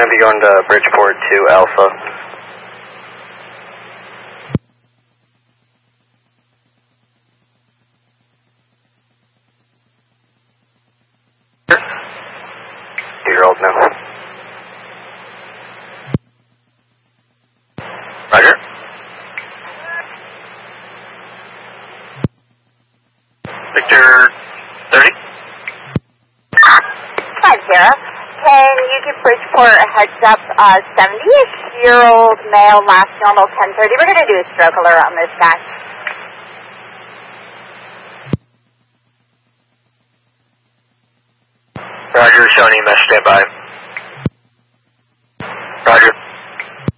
going to be going to Bridgeport to Alpha. Two-year-old now. Roger. Victor 30. 50. Can you give Bridgeport a heads up? 70-ish-year-old male, last normal 10:30. We're going to do a stroke alert on this guy. Roger, Sony, mesh standby. Roger.